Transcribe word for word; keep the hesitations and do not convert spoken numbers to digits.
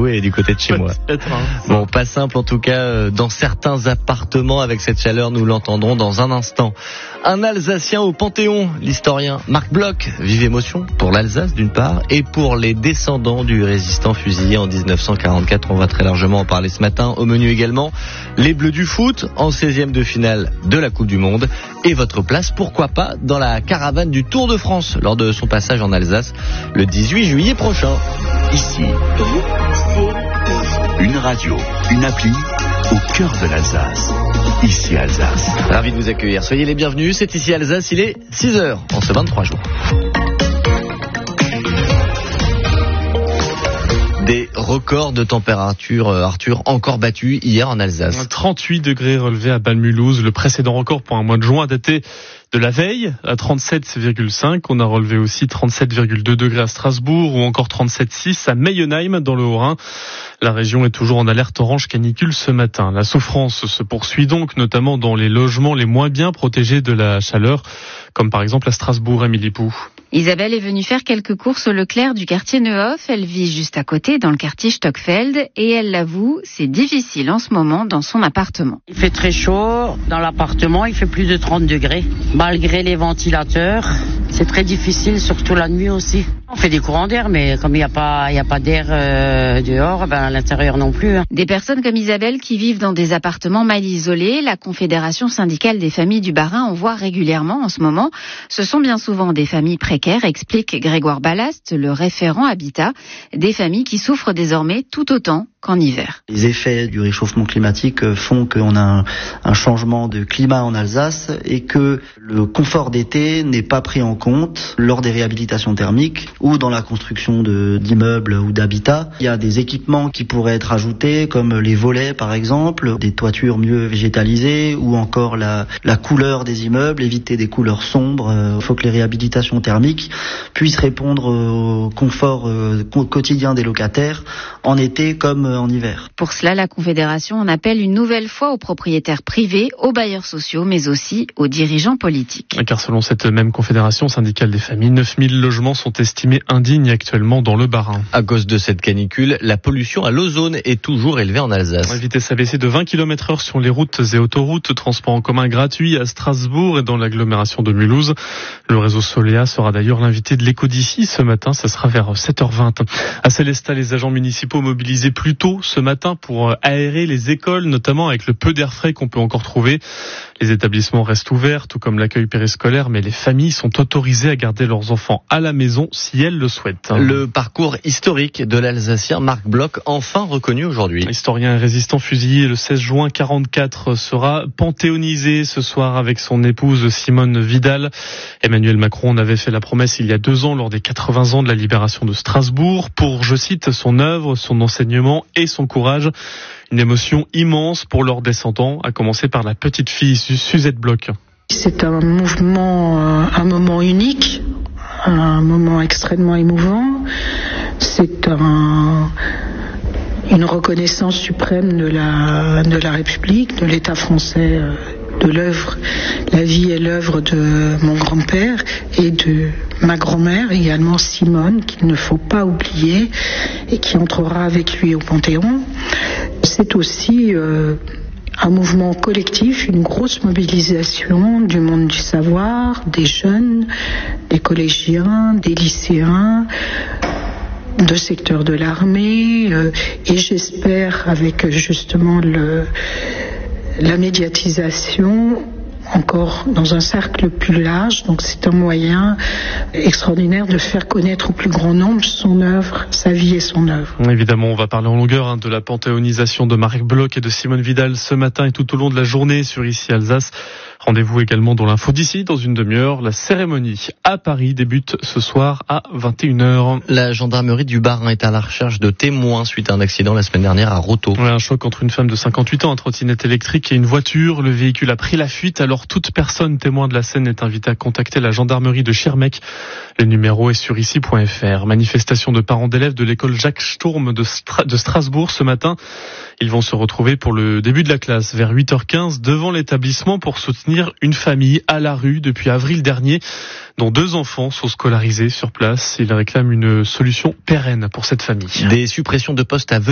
vous et du côté de chez moi. Peut-être, hein. Bon, pas simple en tout cas dans certains appartements avec cette chaleur, nous l'entendrons dans un instant. Un Alsacien au Panthéon, l'historien Marc Bloch, vive émotion pour l'Alsace d'une part et pour les descendants du résistant fusillé en dix-neuf cent quarante-quatre. On va très largement en parler ce matin. Au menu également, les Bleus du foot en seizième de finale de la Coupe du Monde et votre place, pourquoi pas, dans la caravane du Tour de France lors de son passage en Alsace le dix-huit juillet prochain. Ici, une radio, une appli au cœur de l'Alsace. Ici Alsace. Ravi de vous accueillir. Soyez les bienvenus. C'est Ici Alsace. Il est six heures en ce vingt-trois juin. Des records de température, Arthur, encore battus hier en Alsace. trente-huit degrés relevés à Bâle-Mulhouse. Le précédent record pour un mois de juin daté de la veille à trente-sept virgule cinq. On a relevé aussi trente-sept virgule deux degrés à Strasbourg ou encore trente-sept virgule six à Meyenheim dans le Haut-Rhin. La région est toujours en alerte orange canicule ce matin. La souffrance se poursuit donc, notamment dans les logements les moins bien protégés de la chaleur, comme par exemple à Strasbourg, Émilie Pou. Isabelle est venue faire quelques courses au Leclerc du quartier Neuhoff. Elle vit juste à côté, dans le quartier Stockfeld, et elle l'avoue, c'est difficile en ce moment dans son appartement. Il fait très chaud dans l'appartement, il fait plus de trente degrés. Malgré les ventilateurs, c'est très difficile, surtout la nuit aussi. On fait des courants d'air, mais comme il n'y a pas, il y a pas d'air euh, dehors, ben à l'intérieur non plus. Hein. Des personnes comme Isabelle qui vivent dans des appartements mal isolés, la Confédération syndicale des familles du Bas-Rhin en voit régulièrement en ce moment. Ce sont bien souvent des familles précaires, explique Grégoire Ballast, le référent Habitat, des familles qui souffrent désormais tout autant qu'en hiver. Les effets du réchauffement climatique font qu'on a un, un changement de climat en Alsace et que le confort d'été n'est pas pris en compte lors des réhabilitations thermiques ou dans la construction de, d'immeubles ou d'habitats. Il y a des équipements qui pourraient être ajoutés comme les volets par exemple, des toitures mieux végétalisées ou encore la, la couleur des immeubles, éviter des couleurs sombres. Il faut que les réhabilitations thermiques puissent répondre au confort quotidien des locataires en été comme en hiver. Pour cela, la Confédération en appelle une nouvelle fois aux propriétaires privés, aux bailleurs sociaux, mais aussi aux dirigeants politiques. Car selon cette même Confédération syndicale des familles, neuf mille logements sont estimés indignes actuellement dans le Bas-Rhin. À cause de cette canicule, la pollution à l'ozone est toujours élevée en Alsace. La vitesse a baissé de vingt kilomètres heure sur les routes et autoroutes, transport en commun gratuit à Strasbourg et dans l'agglomération de Mulhouse. Le réseau Solea sera d'ailleurs l'invité de l'écho d'ici ce matin, ça sera vers sept heures vingt. À Célestat, les agents municipaux mobilisés plus tôt ce matin pour aérer les écoles, notamment avec le peu d'air frais qu'on peut encore trouver. Les établissements restent ouverts, tout comme l'accueil périscolaire, mais les familles sont autorisées à garder leurs enfants à la maison si elles le souhaitent. Le parcours historique de l'Alsacien Marc Bloch, enfin reconnu aujourd'hui. Historien et résistant fusillé le seize juin quarante-quatre, sera panthéonisé ce soir avec son épouse Simone Vidal. Emmanuel Macron en avait fait la promesse il y a deux ans lors des quatre-vingts ans de la libération de Strasbourg pour, je cite, son œuvre, son enseignement et son courage. Une émotion immense pour leurs descendants, à commencer par la petite fille Suzette Bloch. C'est un mouvement, un moment unique, un moment extrêmement émouvant. C'est un, une reconnaissance suprême de la, de la République, de l'État français, de l'œuvre, la vie et l'œuvre de mon grand-père et de ma grand-mère, également Simone, qu'il ne faut pas oublier et qui entrera avec lui au Panthéon. C'est aussi euh, un mouvement collectif, une grosse mobilisation du monde du savoir, des jeunes, des collégiens, des lycéens, de secteurs de l'armée, euh, et j'espère avec justement le, la médiatisation encore dans un cercle plus large. Donc c'est un moyen extraordinaire de faire connaître au plus grand nombre son œuvre, sa vie et son œuvre. Évidemment, on va parler en longueur hein, de la panthéonisation de Marc Bloch et de Simone Vidal ce matin et tout au long de la journée sur Ici Alsace. Rendez-vous également dans l'info d'ici dans une demi-heure. La cérémonie à Paris débute ce soir à vingt et une heures. La gendarmerie du Bas-Rhin est à la recherche de témoins suite à un accident la semaine dernière à Roto. Ouais, un choc entre une femme de cinquante-huit ans, un trottinette électrique et une voiture. Le véhicule a pris la fuite. Alors toute personne témoin de la scène est invitée à contacter la gendarmerie de Schirmeck. Le numéro est sur ici point f r. Manifestation de parents d'élèves de l'école Jacques Sturm de, Stra- de Strasbourg ce matin. Ils vont se retrouver pour le début de la classe vers huit heures quinze devant l'établissement pour soutenir une famille à la rue depuis avril dernier, dont deux enfants sont scolarisés sur place. Ils réclament une solution pérenne pour cette famille. Des suppressions de postes à venir.